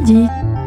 midi.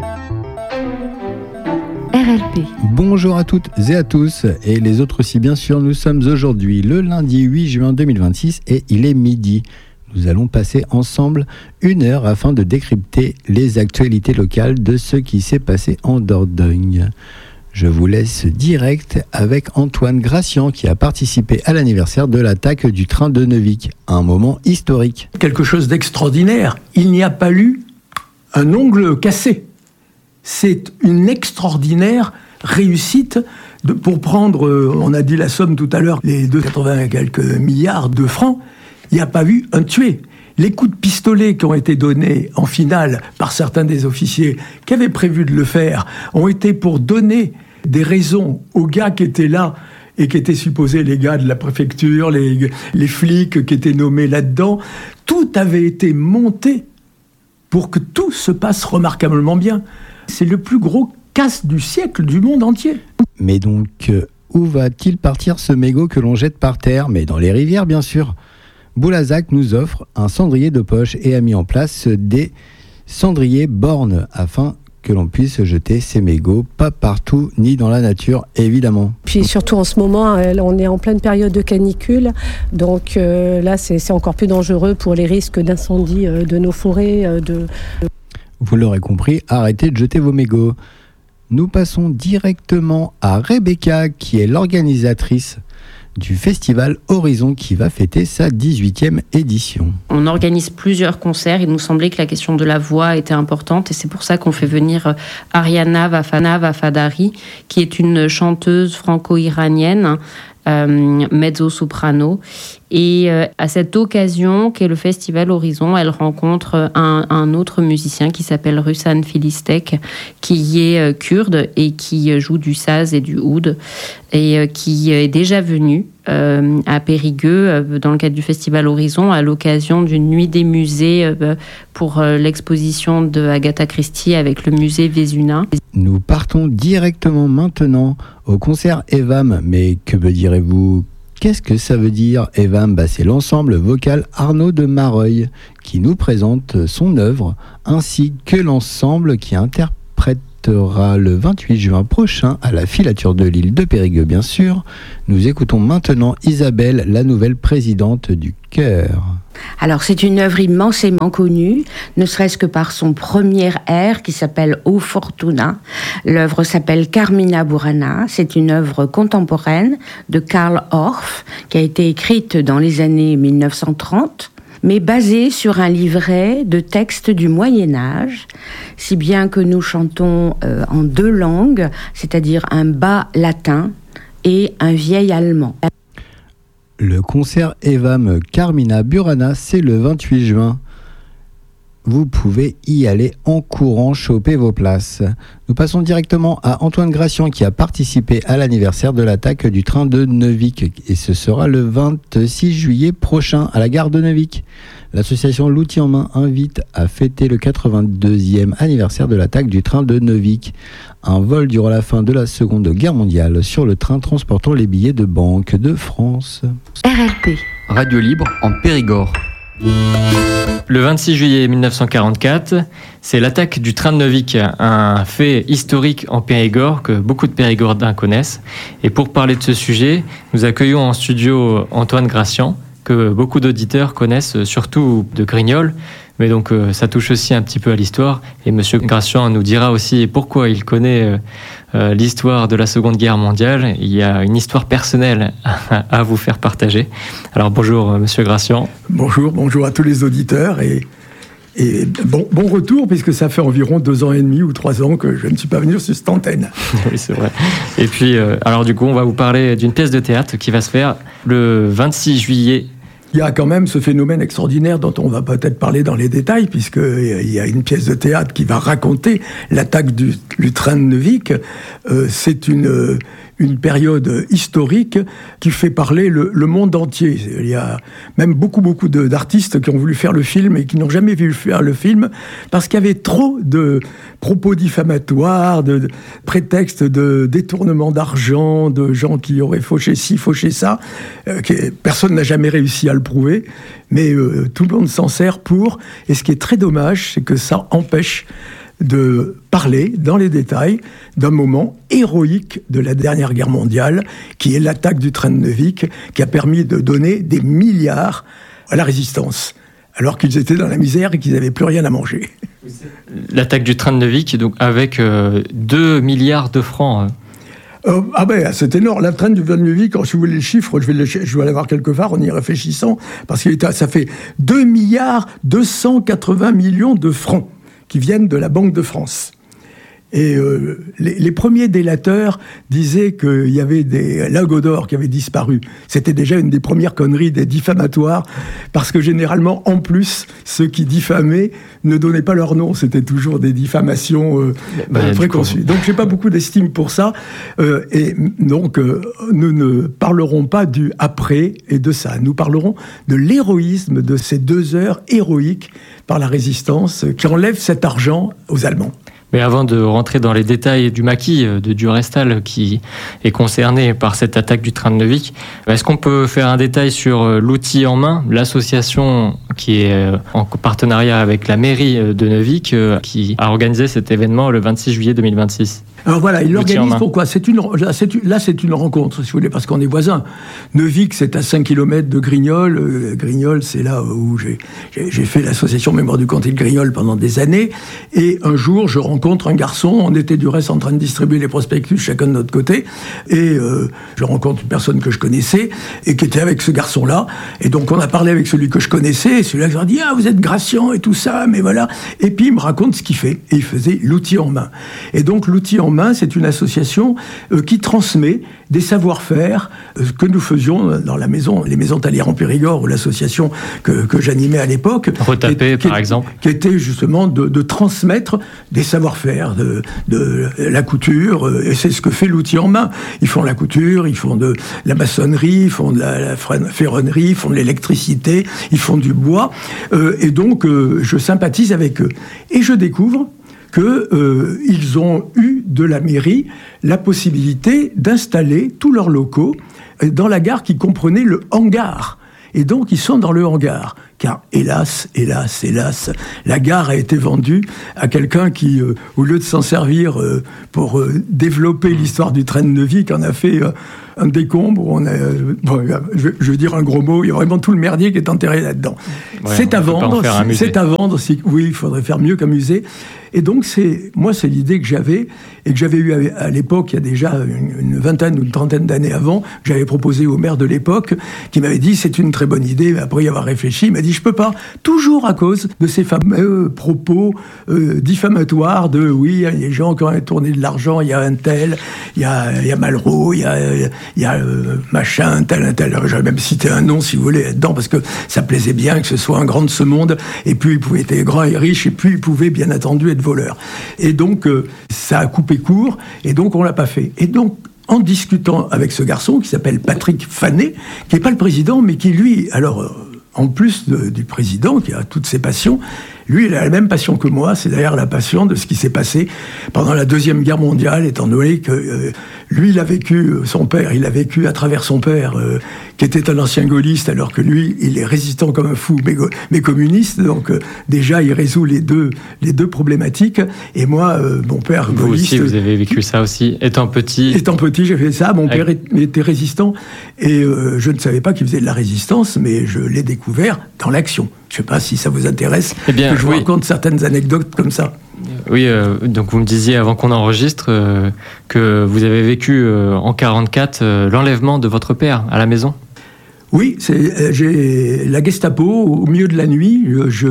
RLP. Bonjour à toutes et à tous, et les autres aussi bien sûr. Nous sommes aujourd'hui le lundi 8 juin 2026 et il est midi. Nous allons passer ensemble 1 heure afin de décrypter les actualités locales de ce qui s'est passé en Dordogne. Je vous laisse direct avec Antoine Gracian qui a participé à l'anniversaire de l'attaque du train de Neuvic. Un moment historique. Quelque chose d'extraordinaire. Il n'y a pas eu un ongle cassé. C'est une extraordinaire réussite pour prendre, on a dit la somme tout à l'heure, les 280 et quelques milliards de francs. Il n'y a pas eu un tué. Les coups de pistolet qui ont été donnés en finale par certains des officiers qui avaient prévu de le faire ont été pour donner des raisons aux gars qui étaient là et qui étaient supposés les gars de la préfecture, les flics qui étaient nommés là-dedans. Tout avait été monté pour que tout se passe remarquablement bien. C'est le plus gros casse du siècle du monde entier. Mais donc, où va-t-il partir ce mégot que l'on jette par terre ? Mais dans les rivières, bien sûr. Boulazac nous offre un cendrier de poche et a mis en place des cendriers bornes afin que l'on puisse jeter ces mégots pas partout ni dans la nature, évidemment. Puis surtout en ce moment, on est en pleine période de canicule, donc là c'est encore plus dangereux pour les risques d'incendie de nos forêts. Vous l'aurez compris, arrêtez de jeter vos mégots. Nous passons directement à Rebecca qui est l'organisatrice du festival Horizon qui va fêter sa 18e édition. On organise plusieurs concerts. Il nous semblait que la question de la voix était importante et c'est pour ça qu'on fait venir Ariana Vafadari, qui est une chanteuse franco-iranienne, mezzo-soprano. Et à cette occasion, qu'est le festival Horizon, elle rencontre un autre musicien qui s'appelle Ruslan Filistek, qui est kurde et qui joue du saz et du oud, et qui est déjà venu à Périgueux dans le cadre du festival Horizon à l'occasion d'une nuit des musées pour l'exposition de Agatha Christie avec le musée Vézuna. Nous partons directement maintenant au concert EVAM. Mais que me direz-vous ? Qu'est-ce que ça veut dire EVAM ? C'est l'ensemble vocal Arnaud de Mareuil qui nous présente son œuvre ainsi que l'ensemble qui interprétera le 28 juin prochain à la Filature de l'île de Périgueux, bien sûr. Nous écoutons maintenant Isabelle, la nouvelle présidente du chœur. Alors c'est une œuvre immensément connue, ne serait-ce que par son premier air qui s'appelle O Fortuna. L'œuvre s'appelle Carmina Burana, c'est une œuvre contemporaine de Karl Orff qui a été écrite dans les années 1930, mais basée sur un livret de textes du Moyen-Âge, si bien que nous chantons en 2 langues, c'est-à-dire un bas latin et un vieil allemand. Le concert EVAM Carmina Burana, c'est le 28 juin. Vous pouvez y aller en courant, choper vos places. Nous passons directement à Antoine Gracian qui a participé à l'anniversaire de l'attaque du train de Neuvic. Et ce sera le 26 juillet prochain à la gare de Neuvic. L'association L'Outil en Main invite à fêter le 82e anniversaire de l'attaque du train de Neuvic. Un vol durant la fin de la Seconde Guerre mondiale sur le train transportant les billets de Banque de France. RLP. Radio libre en Périgord. Le 26 juillet 1944, c'est l'attaque du train de Neuvic, un fait historique en Périgord que beaucoup de Périgordins connaissent. Et pour parler de ce sujet, nous accueillons en studio Antoine Gracian, que beaucoup d'auditeurs connaissent, surtout de Grignoles. Mais donc ça touche aussi un petit peu à l'histoire. Et Monsieur Gracian nous dira aussi pourquoi il connaît l'histoire de la Seconde Guerre mondiale. Il y a une histoire personnelle à vous faire partager. Alors bonjour Monsieur Gracian. Bonjour à tous les auditeurs et bon retour puisque ça fait environ 2 ans et demi ou 3 ans que je ne suis pas venu sur cette antenne. Oui, c'est vrai. Et puis, alors du coup, on va vous parler d'une pièce de théâtre qui va se faire le 26 juillet. Il y a quand même ce phénomène extraordinaire dont on va peut-être parler dans les détails, puisqu'il y a une pièce de théâtre qui va raconter l'attaque du train de Neuvic. C'est une période historique qui fait parler le monde entier. Il y a même beaucoup d'artistes qui ont voulu faire le film et qui n'ont jamais vu faire le film parce qu'il y avait trop de propos diffamatoires, de prétextes de détournement d'argent, de gens qui auraient fauché ci, fauché ça. Personne n'a jamais réussi à le prouver, mais tout le monde s'en sert pour. Et ce qui est très dommage, c'est que ça empêche de parler dans les détails d'un moment héroïque de la dernière guerre mondiale, qui est l'attaque du train de Neuvic, qui a permis de donner des milliards à la résistance, alors qu'ils étaient dans la misère et qu'ils n'avaient plus rien à manger. L'attaque du train de Neuvic, donc avec 2 milliards de francs. C'est énorme. La train du train de Neuvic, quand je vous les chiffres, je vais aller voir quelque part en y réfléchissant, parce que ça fait 2 milliards 280 millions de francs qui viennent de la Banque de France. Et les premiers délateurs disaient qu'il y avait des lingots d'or qui avaient disparu. C'était déjà une des premières conneries des diffamatoires, parce que généralement, en plus, ceux qui diffamaient ne donnaient pas leur nom. C'était toujours des diffamations préconçues. Donc, j'ai pas beaucoup d'estime pour ça. Et donc, nous ne parlerons pas du après et de ça. Nous parlerons de l'héroïsme de ces 2 heures héroïques par la résistance qui enlève cet argent aux Allemands. Mais avant de rentrer dans les détails du maquis de Durestal qui est concerné par cette attaque du train de Neuvic, est-ce qu'on peut faire un détail sur l'outil en main, l'association qui est en partenariat avec la mairie de Neuvic qui a organisé cet événement le 26 juillet 2026 ? Alors voilà, il l'organise pourquoi ? C'est une rencontre, si vous voulez, parce qu'on est voisins. Neuvic, c'est à 5 km de Grignol. Grignol, c'est là où j'ai fait l'association Mémoire du comté de Grignol pendant des années. Et un jour, je rencontre un garçon. On était du reste en train de distribuer les prospectus, chacun de notre côté. Et je rencontre une personne que je connaissais et qui était avec ce garçon-là. Et donc, on a parlé avec celui que je connaissais. Et celui-là, il m'a dit « Ah, vous êtes Gracian et tout ça, mais voilà. » Et puis, il me raconte ce qu'il fait. Et il faisait l'outil en main. Et donc, l'outil en main, c'est une association qui transmet des savoir-faire que nous faisions dans la maison, les maisons Talière en Périgord, ou l'association que j'animais à l'époque. Retapé, par exemple. Qui était justement de transmettre des savoir-faire, de la couture, et c'est ce que fait l'outil en main. Ils font la couture, ils font de la maçonnerie, ils font de la ferronnerie, ils font de l'électricité, ils font du bois, et donc je sympathise avec eux. Et je découvre qu'ils ont eu de la mairie la possibilité d'installer tous leurs locaux dans la gare qui comprenait le hangar. Et donc, ils sont dans le hangar. Car, hélas, la gare a été vendue à quelqu'un qui, au lieu de s'en servir pour développer l'histoire du train de Neuvic, en a fait un décombre. Je veux dire un gros mot, il y a vraiment tout le merdier qui est enterré là-dedans. Ouais, c'est à vendre. Oui, il faudrait faire mieux qu'un musée. Et donc, c'est l'idée que j'avais, et que j'avais eue à l'époque, il y a déjà une vingtaine ou une trentaine d'années avant, que j'avais proposé au maire de l'époque, qui m'avait dit, c'est une très bonne idée, mais après y avoir réfléchi, il m'a dit, je peux pas, toujours à cause de ces fameux propos diffamatoires de, oui, il y a les gens qui ont tourné de l'argent, il y a un tel, il y a Malraux, il y a machin, un tel. J'avais même cité un nom, si vous voulez, là-dedans, parce que ça plaisait bien que ce soit un grand de ce monde, et puis il pouvait être grand et riche, et puis il pouvait, bien entendu, être voleur. Et donc, ça a coupé court, et donc on l'a pas fait. Et donc, en discutant avec ce garçon, qui s'appelle Patrick Fanet, qui n'est pas le président, mais qui, lui, alors, en plus du président, qui a toutes ses passions, lui, il a la même passion que moi, c'est d'ailleurs la passion de ce qui s'est passé pendant la Deuxième Guerre mondiale, étant donné que lui, il a vécu, son père, il a vécu à travers son père, qui était un ancien gaulliste, alors que lui, il est résistant comme un fou, mais communiste, donc déjà, il résout les deux problématiques, et moi, mon père vous gaulliste... Vous aussi, vous avez vécu ça aussi, étant petit, j'ai fait ça, mon père était résistant, et je ne savais pas qu'il faisait de la résistance, mais je l'ai découvert dans l'action. Je ne sais pas si ça vous intéresse, que je vous raconte certaines anecdotes comme ça. Oui, donc vous me disiez avant qu'on enregistre que vous avez vécu en 1944 l'enlèvement de votre père à la maison. Oui, j'ai la Gestapo au milieu de la nuit.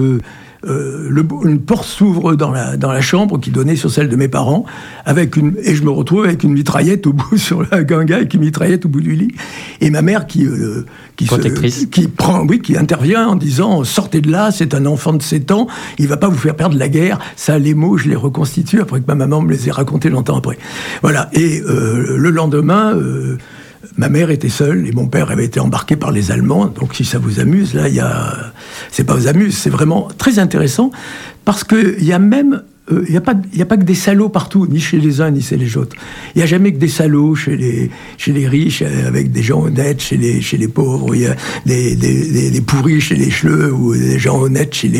Une porte s'ouvre dans la chambre qui donnait sur celle de mes parents, et je me retrouve avec une mitraillette au bout sur la ganga, avec une mitraillette au bout du lit, et ma mère qui intervient en disant sortez de là, c'est un enfant de 7 ans, il va pas vous faire perdre la guerre. Ça, les mots, je les reconstitue après que ma maman me les ait racontés longtemps après. Voilà. Et le lendemain, ma mère était seule et mon père avait été embarqué par les Allemands. Donc, si ça vous amuse, là, c'est pas vous amuse, c'est vraiment très intéressant parce que il y a même il n'y a pas que des salauds partout, ni chez les uns ni chez les autres. Il n'y a jamais que des salauds chez les riches, avec des gens honnêtes chez les pauvres. Il y a des pourris chez les chleux, ou des gens honnêtes chez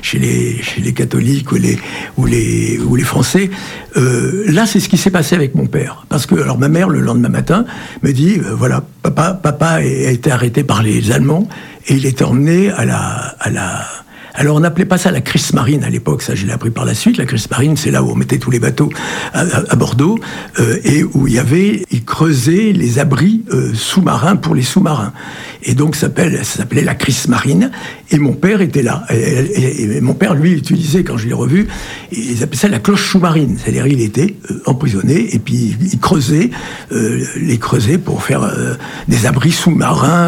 les catholiques ou les Français. Là, c'est ce qui s'est passé avec mon père. Parce que, alors, ma mère, le lendemain matin, me dit, voilà, papa a été arrêté par les Allemands et il était emmené à la alors on n'appelait pas ça la Kriegsmarine à l'époque, ça je l'ai appris par la suite. La Kriegsmarine, c'est là où on mettait tous les bateaux à Bordeaux, et où ils creusaient les abris sous-marins pour les sous-marins. Et donc ça s'appelait la Kriegsmarine, et mon père était là. Et mon père, lui, utilisait, quand je l'ai revu, ils appelaient ça la cloche sous-marine. C'est-à-dire il était emprisonné, et puis il creusait, les creusait pour faire des abris sous-marins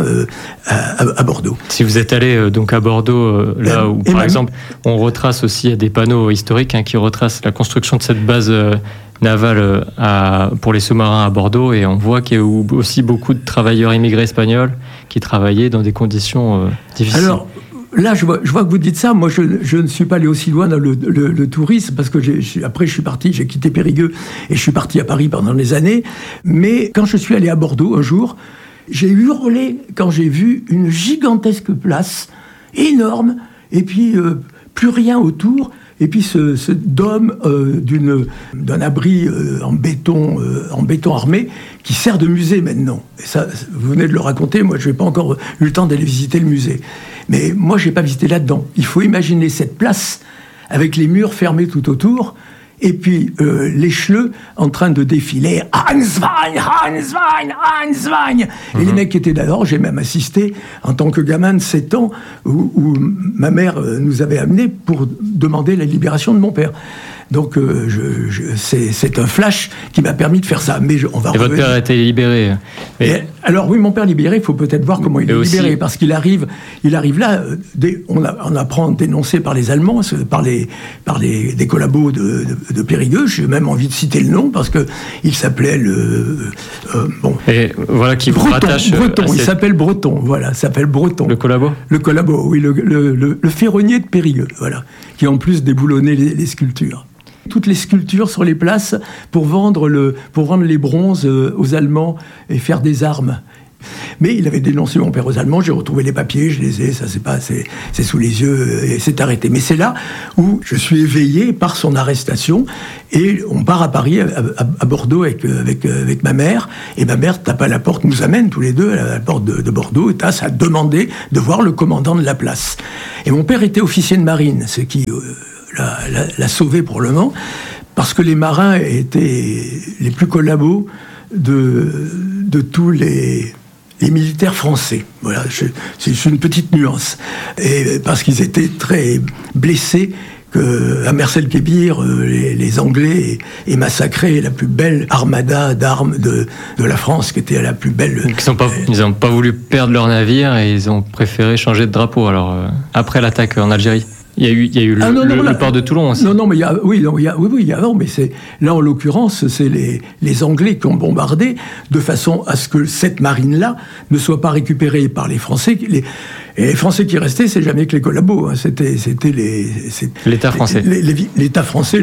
à Bordeaux. Si vous êtes allé donc à Bordeaux, là où par exemple on retrace aussi des panneaux historiques qui retracent la construction de cette base navale pour les sous-marins à Bordeaux, et on voit qu'il y a aussi beaucoup de travailleurs immigrés espagnols qui travaillaient dans des conditions difficiles. Alors, là, je vois que vous dites ça. Moi, je ne suis pas allé aussi loin dans le tourisme, parce que après, je suis parti, j'ai quitté Périgueux et je suis parti à Paris pendant des années. Mais quand je suis allé à Bordeaux un jour, j'ai hurlé quand j'ai vu une gigantesque place, énorme, et puis plus rien autour. Et puis ce dôme d'un abri en béton armé qui sert de musée maintenant. Et ça, vous venez de le raconter, moi je n'ai pas encore eu le temps d'aller visiter le musée. Mais moi je n'ai pas visité là-dedans. Il faut imaginer cette place avec les murs fermés tout autour, et puis les chleux en train de défiler « Hans Wein, Hans Wein, Hans Wein !» Et les mecs qui étaient d'abord, j'ai même assisté en tant que gamin de 7 ans, où ma mère nous avait amenés pour demander la libération de mon père. Donc c'est un flash qui m'a permis de faire ça. Mais on va et votre père a été libéré. Alors oui, mon père libéré, il faut peut-être voir comment il est libéré, parce qu'il arrive là, on apprend dénoncé par les Allemands, par des collabos de Périgueux. J'ai même envie de citer le nom, parce que il s'appelait et voilà qui vous rattache. Breton, il s'appelle Breton, voilà, s'appelle Breton. Le collabo. Le collabo, oui, le ferronnier de Périgueux, voilà, qui en plus déboulonnait les sculptures. Toutes les sculptures sur les places pour vendre les bronzes aux Allemands et faire des armes. Mais il avait dénoncé mon père aux Allemands, j'ai retrouvé les papiers, je les ai, ça c'est sous les yeux, et c'est arrêté. Mais c'est là où je suis éveillé par son arrestation, et on part à Paris, à Bordeaux avec ma mère, et ma mère tape à la porte, nous amène tous les deux à la porte de Bordeaux, et Tasse a demandé de voir le commandant de la place. Et mon père était officier de marine, ce qui l'a sauvé pour le moment, parce que les marins étaient les plus collabos de tous les militaires français. Voilà, c'est une petite nuance. Et parce qu'ils étaient très blessés qu'à Mercel-Kébir, les Anglais aient massacré la plus belle armada d'armes de la France, qui était la plus belle. Ils n'ont pas voulu perdre leur navire et ils ont préféré changer de drapeau. Alors, après l'attaque en Algérie. Il y a eu le port de Toulon aussi. Non, mais mais c'est là en l'occurrence, c'est les Anglais qui ont bombardé de façon à ce que cette marine-là ne soit pas récupérée par les Français. Et les Français qui restaient, c'est jamais que les collabos. Hein. C'était l'État français. L'État français,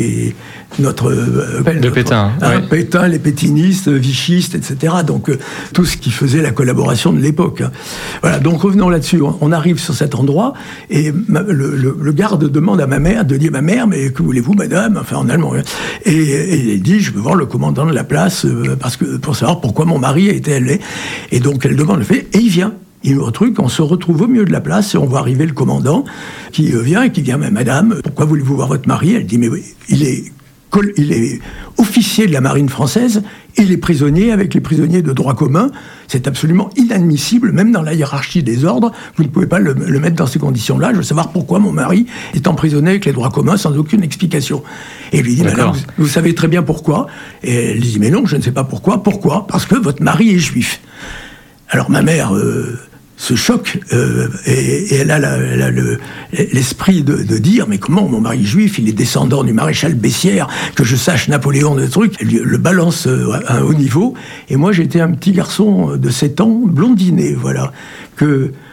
Pétain. Pétain, les pétinistes, vichistes, etc. Donc tout ce qui faisait la collaboration de l'époque. Hein. Voilà. Donc revenons là-dessus. On arrive sur cet endroit et le garde demande à ma mère de dire « Ma mère, mais que voulez-vous, madame ?» Enfin, en allemand. Hein. Et elle dit « Je veux voir le commandant de la place pour savoir pourquoi mon mari a été élevé. » Et donc elle demande le fait, et il vient. On se retrouve au milieu de la place et on voit arriver le commandant qui vient et qui dit « Mais madame, pourquoi voulez-vous voir votre mari ?» Elle dit « Mais oui, il est officier de la marine française et il est prisonnier avec les prisonniers de droit commun. C'est absolument inadmissible, même dans la hiérarchie des ordres. Vous ne pouvez pas le mettre dans ces conditions-là. Je veux savoir pourquoi mon mari est emprisonné avec les droits communs sans aucune explication. » Et il lui dit « Madame, vous savez très bien pourquoi. » Et elle dit « Mais non, je ne sais pas pourquoi. Pourquoi ? Parce que votre mari est juif. » Alors ma mère se choque et elle a l'esprit de dire « Mais comment mon mari juif, il est descendant du maréchal Bessières, que je sache Napoléon de trucs ?» Elle le balance à un haut niveau. Et moi, j'étais un petit garçon de 7 ans, blondiné, voilà,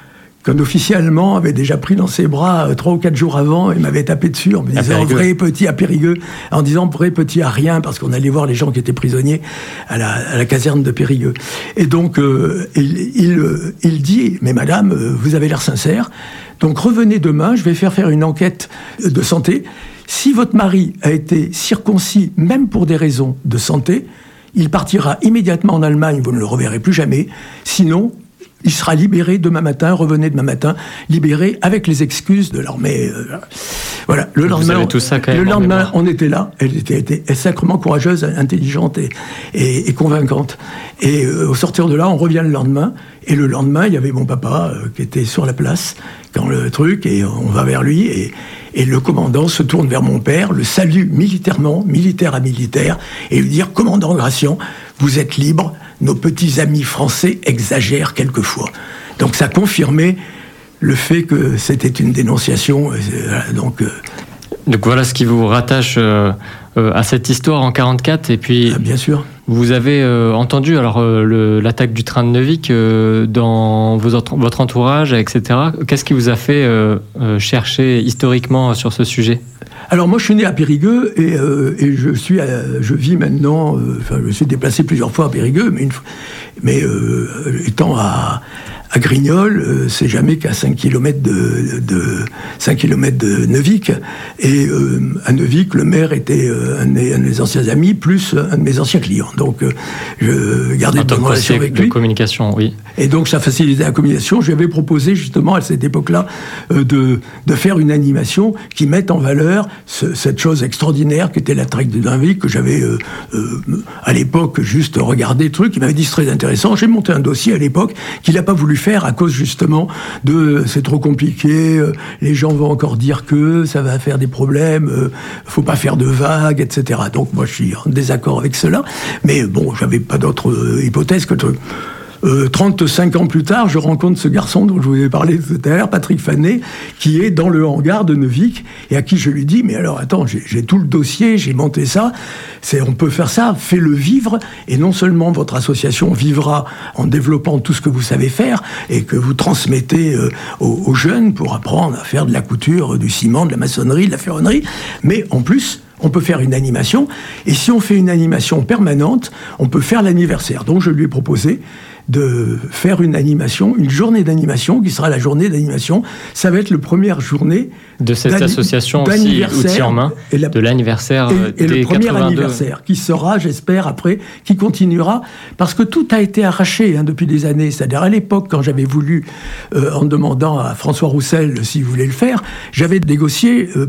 qu'un officier allemand avait déjà pris dans ses bras 3 ou 4 jours avant et m'avait tapé dessus en me disant « vrai petit à Périgueux », en disant « vrai petit à rien », parce qu'on allait voir les gens qui étaient prisonniers à la caserne de Périgueux. Et donc, il dit « mais madame, vous avez l'air sincère, donc revenez demain, je vais faire une enquête de santé. Si votre mari a été circoncis, même pour des raisons de santé, il partira immédiatement en Allemagne, vous ne le reverrez plus jamais, sinon... il sera libéré demain matin, revenez demain matin, libéré avec les excuses de l'armée. Voilà. Le lendemain, on était là. Elle était sacrément courageuse, intelligente et convaincante. Et au sortir de là, on revient le lendemain. Et le lendemain, il y avait mon papa qui était sur la place quand le truc, et on va vers lui. Et le commandant se tourne vers mon père, le salue militairement, militaire à militaire, et lui dire « Commandant Gratien, vous êtes libre, nos petits amis français exagèrent quelquefois. » Donc ça confirmait le fait que c'était une dénonciation. Donc voilà ce qui vous rattache à cette histoire en 1944. Et puis, bien sûr. Vous avez entendu alors l'attaque du train de Neuvic dans votre entourage, etc. Qu'est-ce qui vous a fait chercher historiquement sur ce sujet ? Alors moi je suis né à Périgueux et je vis maintenant, je me suis déplacé plusieurs fois à Périgueux, mais étant à Grignols, c'est jamais qu'à 5 km de Neuvic. Et à Neuvic, le maire était un de mes anciens amis, plus un de mes anciens clients. Donc je gardais de bonnes relations avec lui. De communication, oui. Et donc ça facilitait la communication. Je lui avais proposé justement à cette époque-là de faire une animation qui mette en valeur cette chose extraordinaire qu'était la traque de Neuvic, que j'avais à l'époque juste regardé le truc. Il m'avait dit c'est très intéressant. J'ai monté un dossier à l'époque qu'il n'a pas voulu faire à cause justement de c'est trop compliqué, les gens vont encore dire que ça va faire des problèmes, faut pas faire de vagues, etc. Donc moi je suis en désaccord avec cela, mais bon, j'avais pas d'autre hypothèse que 35 ans plus tard, je rencontre ce garçon dont je vous ai parlé tout à l'heure, Patrick Fanet, qui est dans le hangar de Neuvic, et à qui je lui dis, mais alors attends, j'ai tout le dossier, j'ai monté ça, on peut faire ça, fais-le vivre, et non seulement votre association vivra en développant tout ce que vous savez faire, et que vous transmettez aux jeunes pour apprendre à faire de la couture, du ciment, de la maçonnerie, de la ferronnerie, mais en plus, on peut faire une animation, et si on fait une animation permanente, on peut faire l'anniversaire. Donc je lui ai proposé de faire une animation, une journée d'animation, qui sera la journée d'animation. Ça va être la première journée de cette association aussi, outils en main, de l'anniversaire et le premier 82. Anniversaire, qui sera, j'espère, après, qui continuera, parce que tout a été arraché depuis des années. C'est-à-dire, à l'époque, quand j'avais voulu, en demandant à François Roussel s'il voulait le faire, j'avais négocié